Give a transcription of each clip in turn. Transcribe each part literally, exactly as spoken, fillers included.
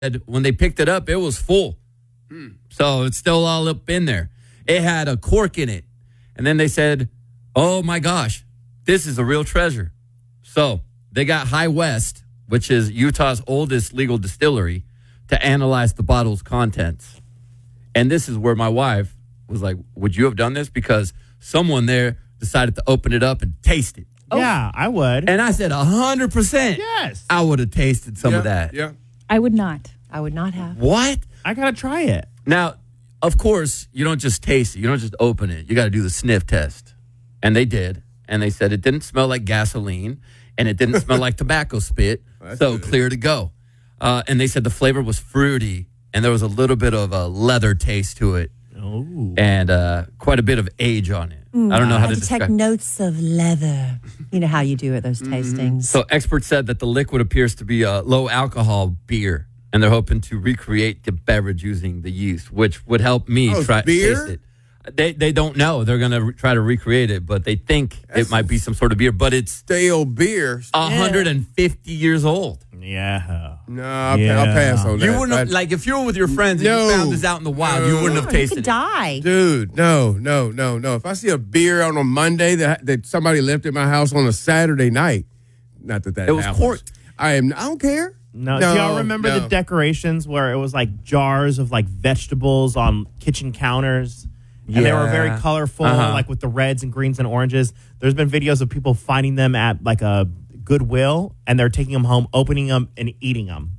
when they picked it up, it was full. Hmm. So it's still all up in there. It had a cork in it. And then they said, oh, my gosh, this is a real treasure. So they got High West, which is Utah's oldest legal distillery, to analyze the bottle's contents. And this is where my wife was like, would you have done this? Because someone there decided to open it up and taste it. Oh. Yeah, I would. And I said, one hundred percent. Yes. I would have tasted some yeah, of that. Yeah. I would not. I would not have. What? I got to try it. Now, of course, you don't just taste it. You don't just open it. You got to do the sniff test. And they did. And they said it didn't smell like gasoline. And it didn't smell like tobacco spit. That's so good. clear to go. Uh, and they said the flavor was fruity. And there was a little bit of a leather taste to it. Oh. And uh, quite a bit of age on it. Mm, I don't know how I to detect describe. notes of leather. You know how you do at those tastings. So experts said that the liquid appears to be a low alcohol beer, and they're hoping to recreate the beverage using the yeast, which would help me Oh, try beer? taste it. They they don't know. They're going to re- try to recreate it, but they think That's it might be some sort of beer, but it's Stale beer. one hundred fifty years old. Yeah. No, I'll, Yeah. I'll pass on that. You wouldn't have, That- like, if you were with your friends and No. you found this out in the wild, you wouldn't have Oh, you tasted could it. die. Dude, no, no, no, no. If I see a beer out on Monday that, that somebody left at my house on a Saturday night, not that that It was happens. corked. I am. I don't care. No, No, do y'all remember no. the decorations where it was like jars of like vegetables on kitchen counters? And they were Yeah. very colorful, Uh-huh. like with the reds and greens and oranges. There's been videos of people finding them at like a Goodwill, and they're taking them home, opening them, and eating them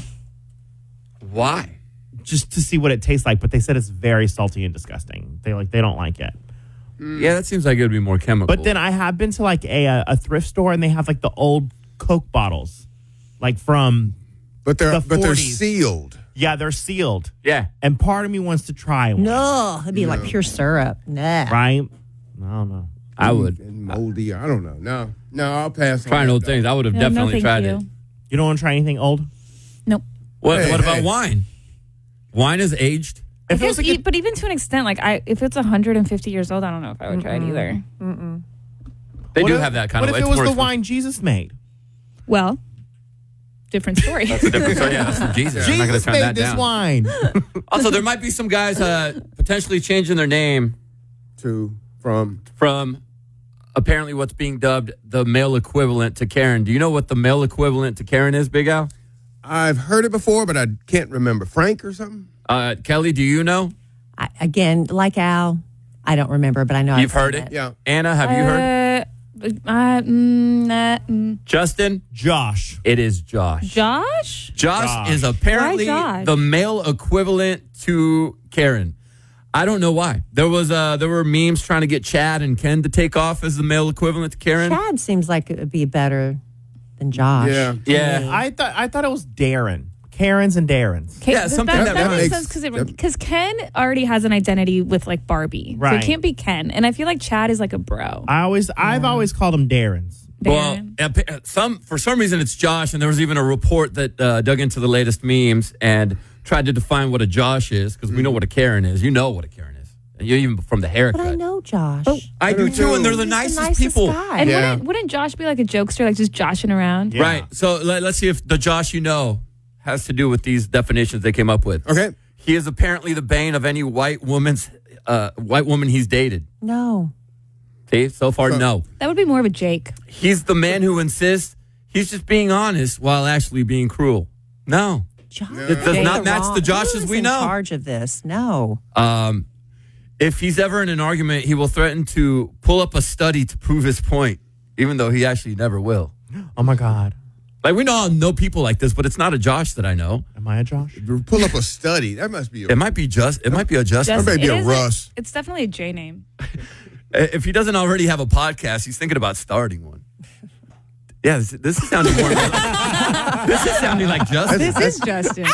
Why? just to see what it tastes like. But they said it's very salty and disgusting. They like they don't like it. Yeah, that seems like it would be more chemical. But then I have been to like a a thrift store, and they have like the old Coke bottles, like from But they're The but they're forties. sealed. yeah, they're sealed. yeah. And part of me wants to try one. No, it'd be like pure syrup. Nah. Right? I don't know. I would. And moldy. I don't know. No, no. I'll pass. on Trying that, old though. things. I would have No, no, definitely thank tried you. it. You don't want to try anything old? Nope. What, Hey, what about hey. wine? Wine is aged. If it was If like e- but even to an extent, like I, if it's one hundred fifty years old, I don't know if I would try it either. They What do if- have that kind what of. if it's it was more the expensive. wine Jesus made? Well, different story. That's a different story. Yeah, that's from Jesus. I'm not going to Jesus turn made that this down. wine. Also, there might be some guys uh, potentially changing their name To from from apparently what's being dubbed the male equivalent to Karen. Do you know what the male equivalent to Karen is, Big Al? I've heard it before, but I can't remember. Frank or something. Uh, Kelly, do you know? I, again, like Al, I don't remember, but I know You've I've heard seen it? Yeah. Anna, have you heard? Uh, uh, mm, uh, mm. Justin, Josh. it is Josh. Josh? Josh, Josh. is apparently Why Josh? the male equivalent to Karen. I don't know why. There was uh, there were memes trying to get Chad and Ken to take off as the male equivalent to Karen. Chad seems like it would be better than Josh. Yeah. to Yeah. me. I thought I thought it was Darren. Karen's and Darren's. K- Yeah, that, something that, that- that that makes makes- sense because that- because Ken already has an identity with like Barbie, so Right. it can't be Ken. And I feel like Chad is like a bro. I always I've always called him Darren's. Well, Darren. uh, some for some reason it's Josh, and there was even a report that uh, dug into the latest memes and tried to define what a Josh is because we know what a Karen is. You know what a Karen is, and you even from the haircut. But I know Josh. Oh, I do too, and they're the He's nicest, the nicest people. guy. and Yeah. wouldn't, wouldn't Josh be like a jokester, like just joshing around? Yeah. Right. So let, let's see if the Josh you know has to do with these definitions they came up with. Okay. He is apparently the bane of any white woman's uh, white woman he's dated. No. See, so far, So- no. That would be more of a Jake. He's the man who insists he's just being honest while actually being cruel. No. Josh. It does You're not match wrong. the Joshes Who's we in know. charge of this? No. Um, if he's ever in an argument, he will threaten to pull up a study to prove his point, even though he actually never will. Oh my God. Like, we know know people like this, but it's not a Josh that I know. Am I a Josh? Pull up a study. That must be. A, It might be just. It might be a Justin. Just- may be it a is Russ. it's definitely a J name. If he doesn't already have a podcast, he's thinking about starting one. Yeah, this, this is sounding more. Like, this is sounding like Justin. This is Justin.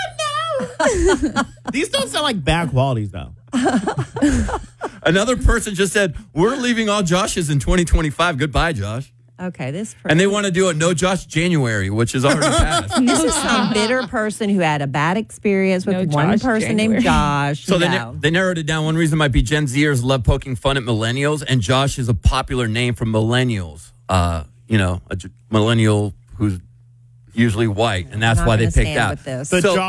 These don't sound like bad qualities though. Another person just said, "We're leaving all Joshes in twenty twenty-five. Goodbye, Josh." Okay, this person. And they want to do a no Josh January, which is already passed. This is some bitter person who had a bad experience with No one Josh person January. named Josh. So they, no. na- they narrowed it down. One reason might be Gen Zers love poking fun at millennials, and Josh is a popular name for millennials. Uh, you know, a j- millennial who's usually white, and that's Not why they gonna picked stand out. with this. The So- jar